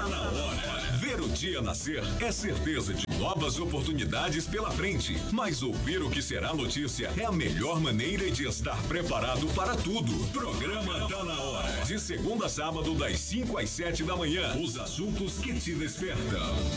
Tá na hora. Ver o dia nascer é certeza de novas oportunidades pela frente. Mas ouvir o que será notícia é a melhor maneira de estar preparado para tudo. Programa Tá na Hora. De segunda a sábado, das 5 às 7 da manhã. Os assuntos que te despertam.